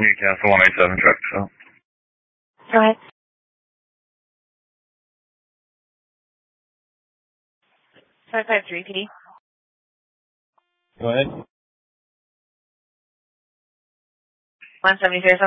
Newcastle 187 truck, so. Go ahead. Five 553 PD. Go ahead. 173 so.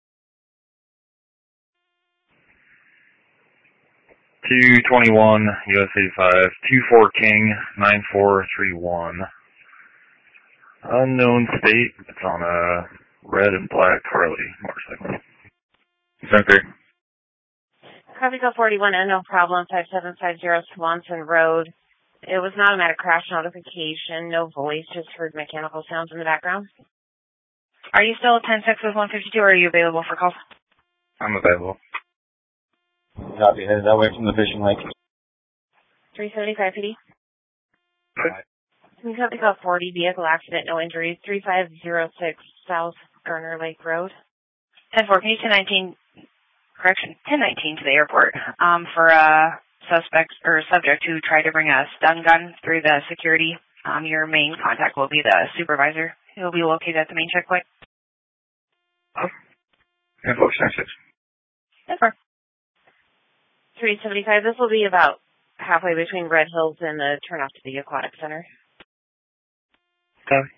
221 US 85 24 King 9431. Unknown state. It's on a red and black Harley motorcycle. Center. Copy call 41 and no problem. 5750 Swanson Road. It was not a automatic crash notification. No voice. Just heard mechanical sounds in the background. Are you still 10-6 with 152 or are you available for calls? I'm available. Copy. Headed that way from the fishing lake. 375 PD. Okay. Copy call 40. Vehicle accident. No injuries. 3506 South Garner Lake Road. 10-4. Can you 1019? Correction. 1019 to the airport. For a suspect or subject who tried to bring a stun gun through the security. Your main contact will be the supervisor. He'll be located at the main checkpoint. Oh. And folks, 96. 10-4. 375. This will be about halfway between Red Hills and the turnoff to the Aquatic Center. Copy.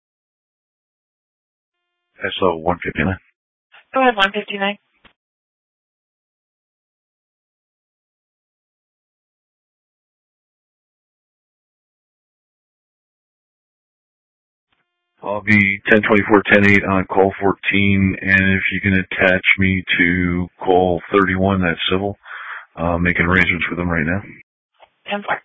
SO 159. Go ahead, 159. I'll be 1024-10-8 on call 14, and if you can attach me to call 31, that's civil, making arrangements with them right now. 10-4.